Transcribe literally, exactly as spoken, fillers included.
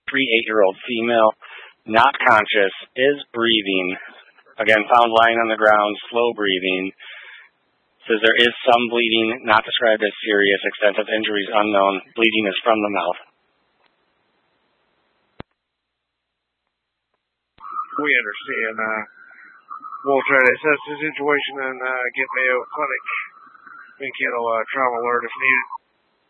three eight-year-old female, not conscious, is breathing. Again, found lying on the ground, slow breathing. Says there is some bleeding, not described as serious. Extent of injuries unknown. Bleeding is from the mouth. We understand. Uh, we'll try to assess the situation and uh, get Mayo Clinic, Mankato uh, trauma alert if needed.